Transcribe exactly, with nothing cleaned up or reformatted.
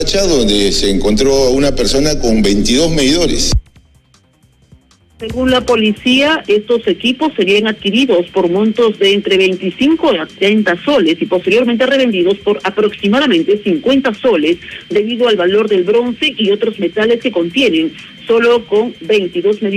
donde se encontró a una persona con veintidós medidores. Según la policía, estos equipos serían adquiridos por montos de entre veinticinco a treinta soles y posteriormente revendidos por aproximadamente cincuenta soles debido al valor del bronce y otros metales que contienen, solo con veintidós medidores.